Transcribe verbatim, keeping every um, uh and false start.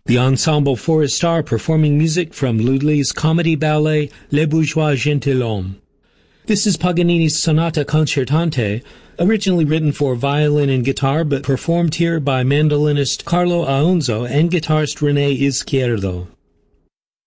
The Ensemble Forestard performing music from Lully's comedy ballet Les Bourgeois Gentilhommes. This is Paganini's Sonata Concertante, originally written for violin and guitar, but performed here by mandolinist Carlo Aonzo and guitarist René Izquierdo.